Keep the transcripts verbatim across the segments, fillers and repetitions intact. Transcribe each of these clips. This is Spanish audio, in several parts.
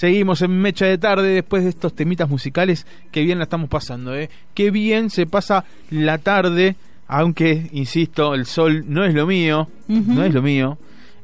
Seguimos en Mecha de Tarde después de estos temitas musicales. Qué bien la estamos pasando, ¿eh? Qué bien se pasa la tarde, aunque, insisto, el sol no es lo mío, uh-huh. no es lo mío.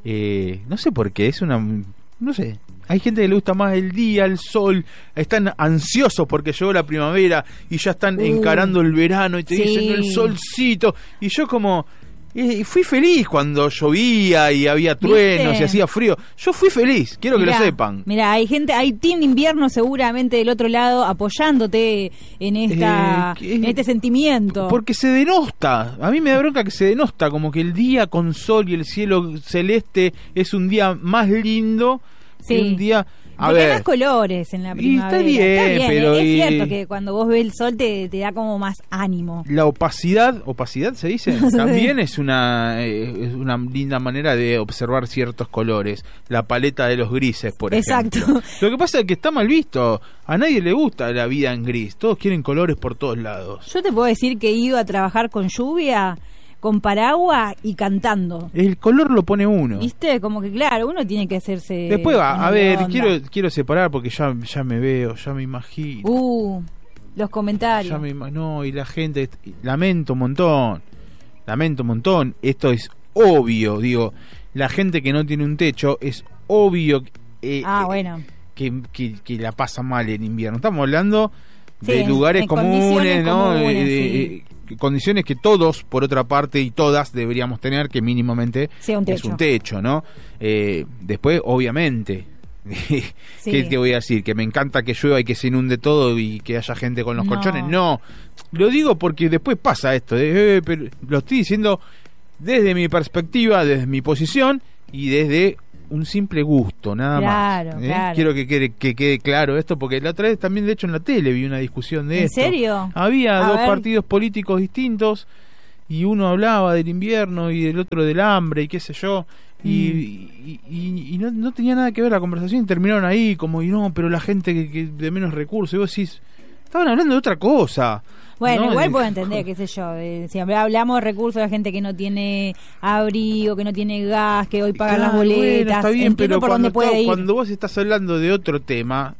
Eh, no sé por qué, es una... no sé... Hay gente que le gusta más el día, el sol, están ansiosos porque llegó la primavera y ya están uh, encarando el verano y te sí. dicen el solcito. Y yo como, eh, fui feliz cuando llovía y había truenos ¿Viste? Y hacía frío. Yo fui feliz, quiero mirá, que lo sepan. Mira, hay gente, hay team invierno seguramente del otro lado apoyándote en esta, eh, en este sentimiento. Porque se denosta, a mí me da bronca que se denosta, como que el día con sol y el cielo celeste es un día más lindo. Sí. Un día, a Porque ver, hay más colores en la primavera. Está bien, está bien pero es y... cierto que cuando vos ves el sol te, te da como más ánimo. La opacidad, opacidad se dice, no sé. También es una eh, es una linda manera de observar ciertos colores. La paleta de los grises, por Exacto. ejemplo. Lo que pasa es que está mal visto. A nadie le gusta la vida en gris. Todos quieren colores por todos lados. Yo te puedo decir que he ido a trabajar con lluvia, con paraguas y cantando. El color lo pone uno. ¿Viste? Como que claro, uno tiene que hacerse... Después va, a ver, quiero quiero separar porque ya, ya me veo, ya me imagino. Uh, los comentarios. Ya me, no, y la gente... Lamento un montón. Lamento un montón. Esto es obvio, digo. La gente que no tiene un techo es obvio eh, ah, eh, bueno. que, que, que la pasa mal en invierno. Estamos hablando sí, de lugares comunes, ¿no? Comunes, eh, sí. eh, condiciones que todos, por otra parte, y todas deberíamos tener, que mínimamente sí, un es un techo, ¿no? Eh, después, obviamente, sí. ¿qué te voy a decir? Que me encanta que llueva y que se inunde todo y que haya gente con los no. colchones. No, lo digo porque después pasa esto. Eh, pero lo estoy diciendo desde mi perspectiva, desde mi posición y desde un simple gusto, nada claro, más. ¿eh? Claro. Quiero que quede, que quede claro esto, porque la otra vez también, de hecho, en la tele vi una discusión de ¿En esto. ¿En serio? Había A dos ver. partidos políticos distintos y uno hablaba del invierno y el otro del hambre y qué sé yo. Y, mm. y, y, y no, no tenía nada que ver la conversación y terminaron ahí como, y no, pero la gente que, que de menos recursos. Y vos decís, estaban hablando de otra cosa. Bueno, ¿no? igual de... puedo entender, qué sé yo, de, si hablamos de recursos de la gente que no tiene abrigo, que no tiene gas, que hoy paga claro, las boletas, bueno, está bien, entiendo pero por cuando, dónde puede claro, ir. cuando vos estás hablando de otro tema,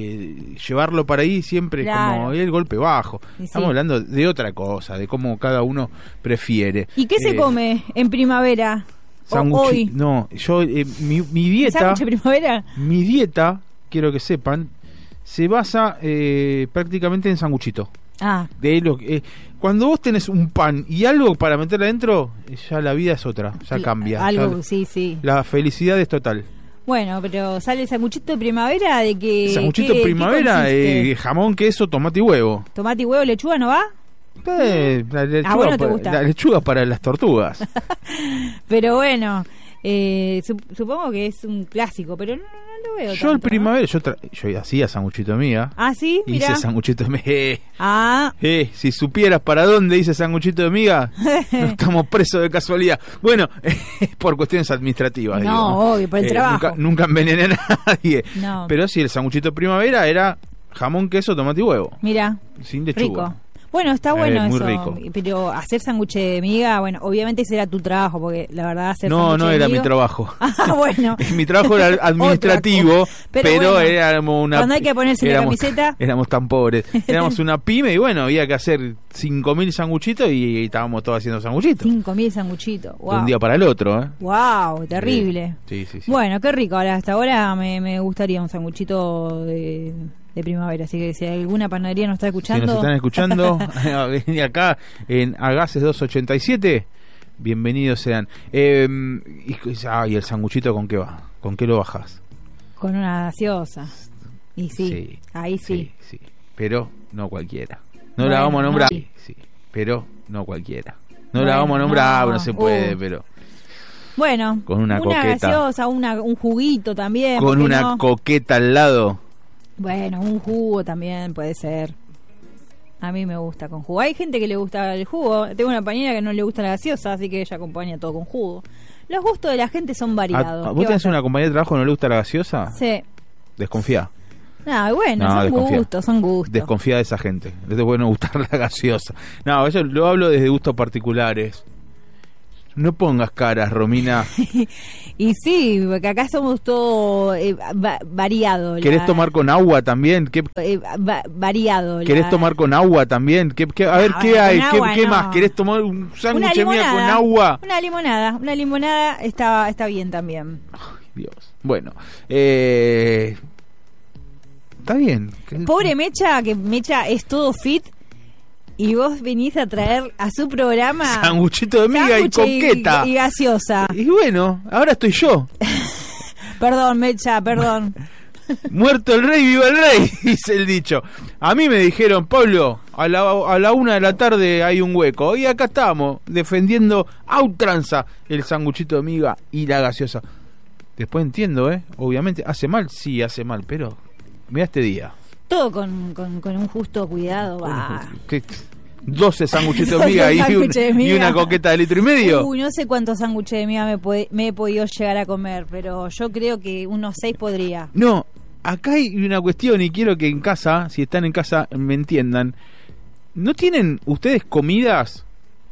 de llevarlo para ahí siempre claro. como el golpe bajo. Sí, Estamos sí. hablando de otra cosa, de cómo cada uno prefiere. ¿Y qué eh, se come en primavera? Sanguchi- hoy. No, yo eh, mi, mi dieta, ¿Sándwich de primavera? mi dieta, quiero que sepan, se basa eh, prácticamente en sanguchito. Ah. De lo que, eh, cuando vos tenés un pan y algo para meterle adentro, ya la vida es otra, ya cambia. Algo, ya, sí, sí. La felicidad es total. Bueno, pero sale el sanguchito de primavera de que... Sanguchito de primavera, eh, jamón, queso, tomate y huevo. ¿Tomate y huevo, lechuga no va? Eh, la lechuga, ah, bueno, te para, gusta. la lechuga para las tortugas. Pero bueno, eh, sup- supongo que es un clásico, pero no, no lo veo Yo tanto, el primavera, ¿no? yo, tra- yo hacía sanguchito de miga. Ah, sí, mirá. Hice sanguchito de miga. Eh, Ah. eh, si supieras para dónde hice sanguchito de miga, no estamos presos de casualidad. Bueno, eh, por cuestiones administrativas. No, digo. obvio, por el Eh, trabajo. Nunca, nunca envenené a nadie. No. Pero sí, el sanguchito de primavera era jamón, queso, tomate y huevo. Mira, Sin lechuga. rico. Bueno, está bueno Eh, muy eso, rico. pero hacer sándwich de miga, bueno, obviamente ese era tu trabajo, porque la verdad hacer No, sándwich no de era miga- mi trabajo. Ah, bueno. Mi trabajo era administrativo, Otra cosa. pero, Pero bueno, éramos una... cuando hay que ponerse la éramos, camiseta. Éramos tan pobres. Éramos una pyme y bueno, había que hacer cinco mil sanguchitos y, y estábamos todos haciendo sanguchitos. Cinco mil sanguchitos, wow. De un día para el otro, ¿eh? Wow, terrible. Sí, sí, sí. Bueno, qué rico, ahora hasta ahora me, me gustaría un sanguchito de... de primavera, así que si alguna panadería nos está escuchando, Si nos están escuchando, vení acá en Agaces doscientos ochenta y siete, bienvenidos sean. Eh, y, ay, ¿el sanguchito con qué va? ¿Con qué lo bajas? con una gaseosa. Y sí, Sí, ahí sí. sí, sí. Pero no cualquiera. No Bueno, la vamos a nombrar. no. Sí, sí, pero no cualquiera. No Bueno, la vamos a nombrar, no. no, se puede, Uh. pero Bueno, con una, una coqueta, gaseosa, una, un juguito también. con ¿por qué una no? coqueta al lado. Bueno, un jugo también puede ser. A mí me gusta con jugo. Hay gente que le gusta el jugo. Tengo una compañera que no le gusta la gaseosa, así que ella acompaña todo con jugo. Los gustos de la gente son variados. ¿A- a- ¿Qué ¿Vos va a tenés hacer? una compañía de trabajo que no le gusta la gaseosa? Sí. Desconfía. No, bueno, No, son desconfía. gustos, son gustos. Desconfía de esa gente. No te puede no gustar la gaseosa. No, yo lo hablo desde gustos particulares. No pongas caras, Romina. Y sí, porque acá somos todo eh, va, variado. ¿Querés la, tomar con agua también? ¿Qué, eh, va, variado. ¿Querés la, tomar con agua también? ¿Qué, qué, a ver, No, ¿qué con hay? agua ¿Qué, qué no. más? ¿Querés tomar un una sándwich de miga limonada, con agua? Una limonada, una limonada está, está bien también. Ay, Dios. Bueno, eh, está bien. Pobre Mecha, que Mecha es todo fit. Y vos venís a traer a su programa sanguchito de miga y coqueta y, y gaseosa. Y bueno, ahora estoy yo. Perdón, Mecha, perdón. Muerto el rey, viva el rey, dice el dicho. A mí me dijeron, Pablo, a la, a la una de la tarde hay un hueco. Y acá estamos, defendiendo a ultranza el sanguchito de miga y la gaseosa. Después entiendo, ¿eh? Obviamente, ¿hace mal? Sí, hace mal, pero mira este día. Todo con, con, con un justo cuidado. Va. ¿Qué? doce sanguchitos de miga y, un, de miga. y una coqueta de litro y medio. Uy, no sé cuántos sándwiches de miga me, puede, me he podido llegar a comer, pero yo creo que unos seis podría. No, acá hay una cuestión y quiero que en casa, si están en casa, me entiendan. ¿No tienen ustedes comidas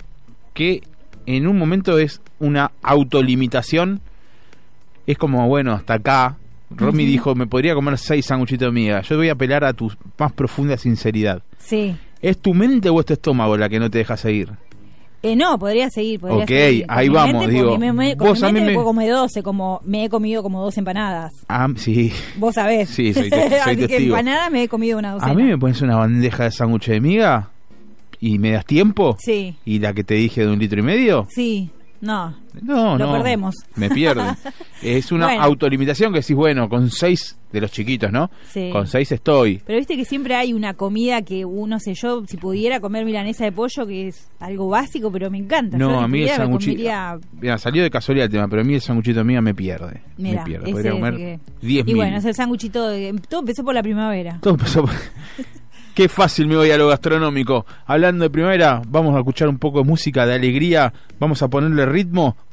que en un momento es una autolimitación? Es como, bueno, hasta acá. Romy uh-huh. dijo, me podría comer seis sanguchitos de miga. Yo voy a apelar a tu más profunda sinceridad. Sí. ¿Es tu mente o es tu estómago la que no te deja seguir? Eh, no, podría seguir. Podría ok, seguir. ahí con vamos, mente, digo. Me, me, vos con a mi mí mente me... me puedo comer doce, como me he comido como dos empanadas. Ah, sí. Vos sabés. Sí, soy, te, soy Así testigo. que empanadas me he comido una docena. A mí me pones una bandeja de sándwiches de miga y me das tiempo. Sí. ¿Y la que te dije de un litro y medio? Sí. No, no, lo no, perdemos. Me pierden. Es una bueno. autolimitación que decís, bueno, con seis de los chiquitos, ¿no? Sí. Con seis estoy. Pero viste que siempre hay una comida que uno, sé yo, si pudiera comer milanesa de pollo, que es algo básico, pero me encanta. No, yo, a mí el sanguchito... Comería... Mira, salió de casualidad el tema, pero a mí el sanguchito de miga me pierde. Mirá, me pierde. ese, Podría comer que... diez mil. Y bueno, es el sanguchito de... Todo empezó por la primavera. Todo empezó por... Qué fácil me voy a lo gastronómico. Hablando de primavera, vamos a escuchar un poco de música de alegría. Vamos a ponerle ritmo.